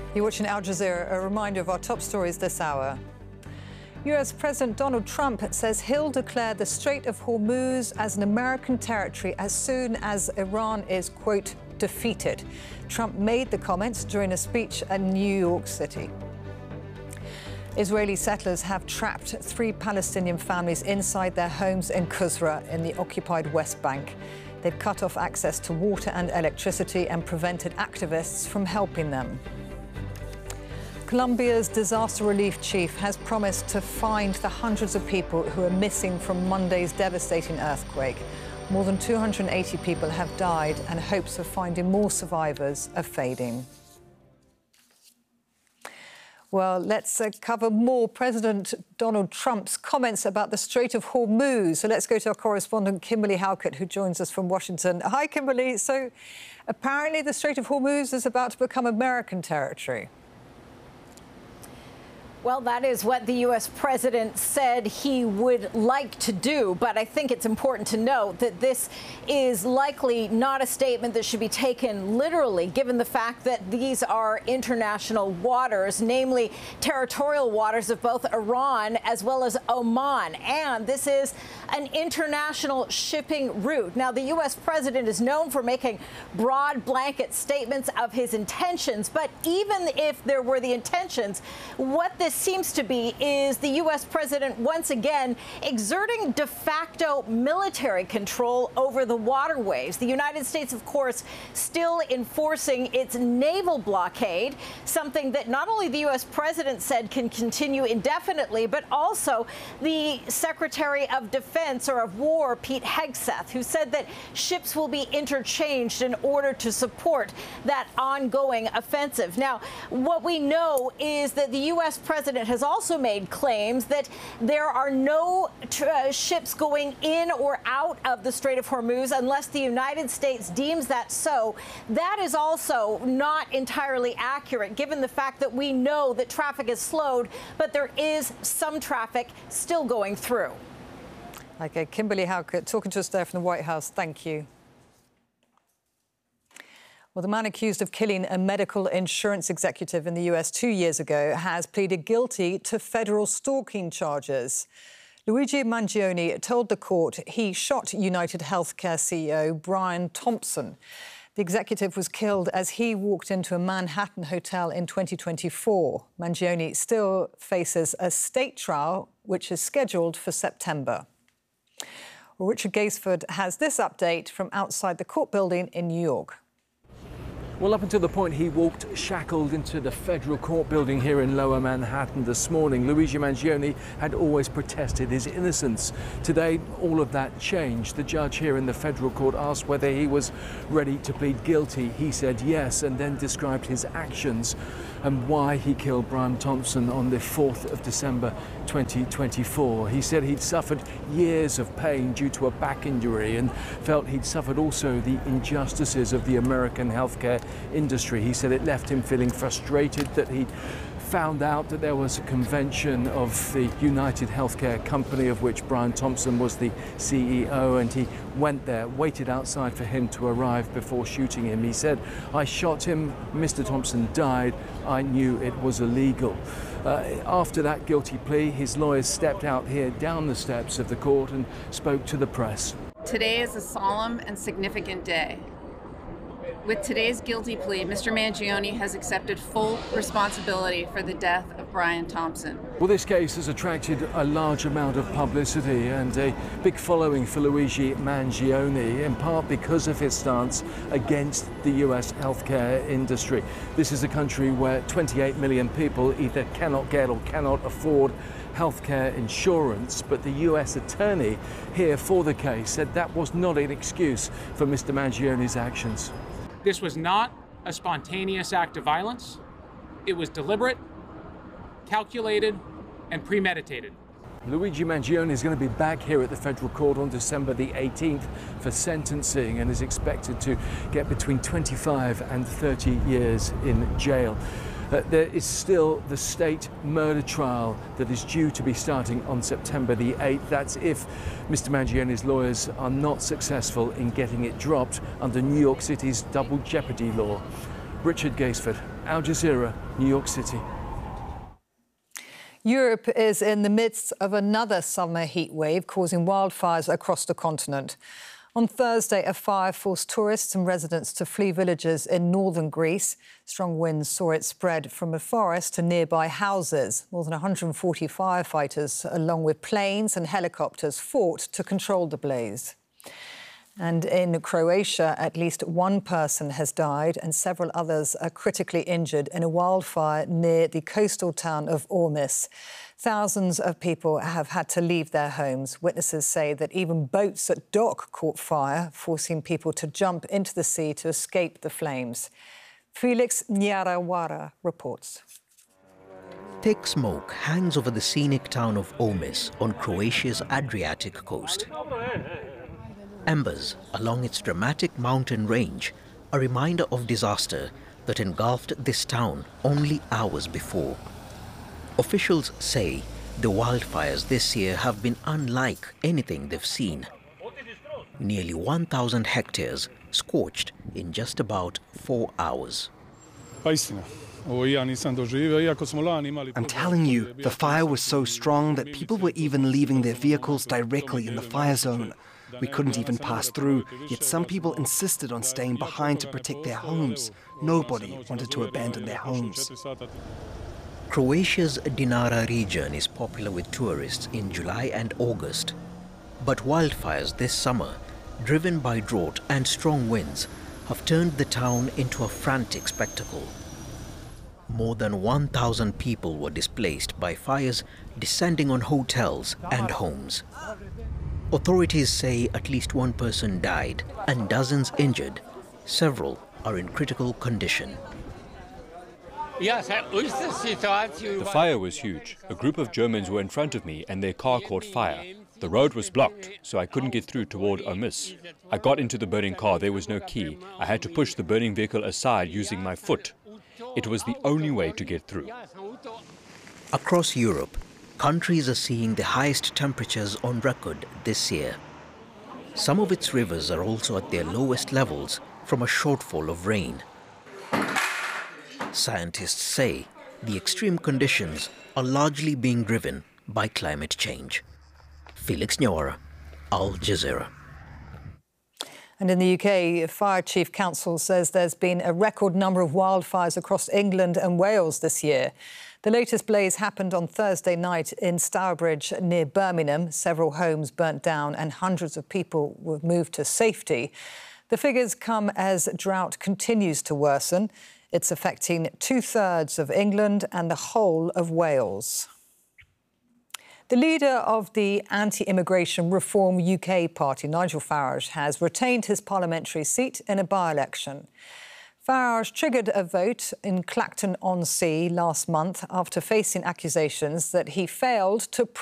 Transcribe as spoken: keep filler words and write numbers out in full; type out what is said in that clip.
You're watching Al Jazeera, a reminder of our top stories this hour. U S President Donald Trump says he'll declare the Strait of Hormuz as an American territory as soon as Iran is, quote, defeated. Trump made the comments during a speech at New York City. Israeli settlers have trapped three Palestinian families inside their homes in Qusra in the occupied West Bank. They've cut off access to water and electricity and prevented activists from helping them. Colombia's disaster relief chief has promised to find the hundreds of people who are missing from Monday's devastating earthquake. More than two hundred eighty people have died, and hopes of finding more survivors are fading. Well, let's uh, cover more President Donald Trump's comments about the Strait of Hormuz. So let's go to our correspondent, Kimberly Halkett, who joins us from Washington. Hi, Kimberly. So apparently the Strait of Hormuz is about to become American territory. Well, that is what the U S president said he would like to do. But I think it's important to note that this is likely not a statement that should be taken literally, given the fact that these are international waters, namely territorial waters of both Iran as well as Oman. And this is an international shipping route. Now, the U S president is known for making broad blanket statements of his intentions. But even if there were the intentions, what this seems to be is the U S president once again exerting de facto military control over the waterways. The United States, of course, still enforcing its naval blockade, something that not only the U S president said can continue indefinitely, but also the Secretary of Defense or of War, Pete Hegseth, who said that ships will be interchanged in order to support that ongoing offensive. Now, what we know is that the U S president has also made claims that there are no uh, ships going in or out of the Strait of Hormuz unless the United States deems that so. That is also not entirely accurate, given the fact that we know that traffic is slowed, but there is some traffic still going through. OK, Kimberly Halkett talking to us there from the White House. Thank you. Well, the man accused of killing a medical insurance executive in the U S two years ago has pleaded guilty to federal stalking charges. Luigi Mangione told the court he shot United Healthcare C E O Brian Thompson. The executive was killed as he walked into a Manhattan hotel in twenty twenty-four. Mangione still faces a state trial, which is scheduled for September. Well, Richard Gaisford has this update from outside the court building in New York. Well, up until the point he walked shackled into the federal court building here in Lower Manhattan this morning, Luigi Mangione had always protested his innocence. Today, all of that changed. The judge here in the federal court asked whether he was ready to plead guilty. He said yes, and then described his actions and why he killed Brian Thompson on the fourth of December twenty twenty-four. He said he'd suffered years of pain due to a back injury and felt he'd suffered also the injustices of the American healthcare industry. He said it left him feeling frustrated that he'd found out that there was a convention of the United Healthcare company of which Brian Thompson was the C E O, and he went there, waited outside for him to arrive before shooting him. He said, "I shot him, Mister Thompson died, I knew it was illegal." Uh, after that guilty plea, his lawyers stepped out here down the steps of the court and spoke to the press. Today is a solemn and significant day. With today's guilty plea, Mister Mangione has accepted full responsibility for the death of Brian Thompson. Well, this case has attracted a large amount of publicity and a big following for Luigi Mangione, in part because of his stance against the U S healthcare industry. This is a country where twenty-eight million people either cannot get or cannot afford healthcare insurance, but the U S attorney here for the case said that was not an excuse for Mister Mangione's actions. This was not a spontaneous act of violence. It was deliberate, calculated, and premeditated. Luigi Mangione is going to be back here at the federal court on December the eighteenth for sentencing and is expected to get between twenty-five and thirty years in jail. Uh, there is still the state murder trial that is due to be starting on September the eighth. That's if Mister Mangione's lawyers are not successful in getting it dropped under New York City's double jeopardy law. Richard Gaisford, Al Jazeera, New York City. Europe is in the midst of another summer heat wave causing wildfires across the continent. On Thursday, a fire forced tourists and residents to flee villages in northern Greece. Strong winds saw it spread from a forest to nearby houses. More than one hundred forty firefighters, along with planes and helicopters, fought to control the blaze. And in Croatia, at least one person has died and several others are critically injured in a wildfire near the coastal town of Ormus. Thousands of people have had to leave their homes. Witnesses say that even boats at dock caught fire, forcing people to jump into the sea to escape the flames. Felix Nyarawara reports. Thick smoke hangs over the scenic town of Ormus on Croatia's Adriatic coast. Embers along its dramatic mountain range, a reminder of disaster that engulfed this town only hours before. Officials say the wildfires this year have been unlike anything they've seen. Nearly one thousand hectares scorched in just about four hours. I'm telling you, the fire was so strong that people were even leaving their vehicles directly in the fire zone. We couldn't even pass through, yet some people insisted on staying behind to protect their homes. Nobody wanted to abandon their homes. Croatia's Dinara region is popular with tourists in July and August. But wildfires this summer, driven by drought and strong winds, have turned the town into a frantic spectacle. More than one thousand people were displaced by fires descending on hotels and homes. Authorities say at least one person died and dozens injured. Several are in critical condition. The fire was huge. A group of Germans were in front of me and their car caught fire. The road was blocked, so I couldn't get through toward Ormus. I got into the burning car. There was no key. I had to push the burning vehicle aside using my foot. It was the only way to get through. Across Europe, countries are seeing the highest temperatures on record this year. Some of its rivers are also at their lowest levels from a shortfall of rain. Scientists say the extreme conditions are largely being driven by climate change. Felix Nyarawara, Al Jazeera. And in the U K, Fire Chief Council says there's been a record number of wildfires across England and Wales this year. The latest blaze happened on Thursday night in Stourbridge near Birmingham. Several homes burnt down and hundreds of people were moved to safety. The figures come as drought continues to worsen. It's affecting two-thirds of England and the whole of Wales. The leader of the anti-immigration Reform U K party, Nigel Farage, has retained his parliamentary seat in a by-election. Farage triggered a vote in Clacton-on-Sea last month after facing accusations that he failed to